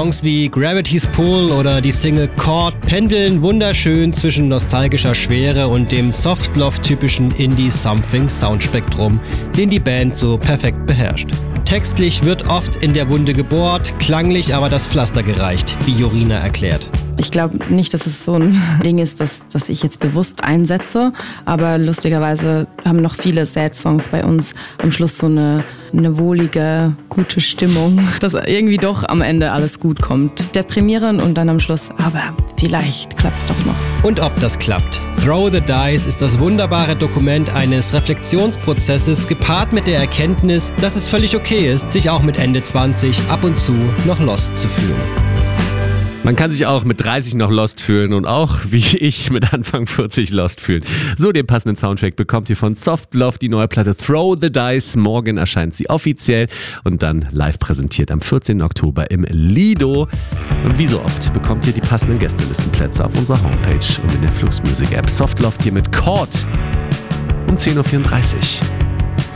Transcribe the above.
Songs wie Gravity's Pull oder die Single Chord pendeln wunderschön zwischen nostalgischer Schwere und dem Soft-Love-typischen Indie-Something-Soundspektrum, den die Band so perfekt beherrscht. Textlich wird oft in der Wunde gebohrt, klanglich aber das Pflaster gereicht, wie Jorina erklärt. Ich glaube nicht, dass es so ein Ding ist, dass ich jetzt bewusst einsetze, aber lustigerweise haben noch viele Sad-Songs bei uns am Schluss so eine wohlige, gute Stimmung, dass irgendwie doch am Ende alles gut kommt. Deprimierend und dann am Schluss, aber vielleicht klappt's doch noch. Und ob das klappt. Throw the Dice ist das wunderbare Dokument eines Reflexionsprozesses, gepaart mit der Erkenntnis, dass es völlig okay ist, sich auch mit Ende 20 ab und zu noch lost zu fühlen. Man kann sich auch mit 30 noch lost fühlen und auch, wie ich, mit Anfang 40 lost fühlen. So, den passenden Soundtrack bekommt ihr von Soft Love, die neue Platte Throw the Dice. Morgen erscheint sie offiziell und dann live präsentiert am 14. Oktober im Lido. Und wie so oft bekommt ihr die passenden Gästelistenplätze auf unserer Homepage und in der Flux Music App. Soft Love hier mit Chord um 10.34 Uhr.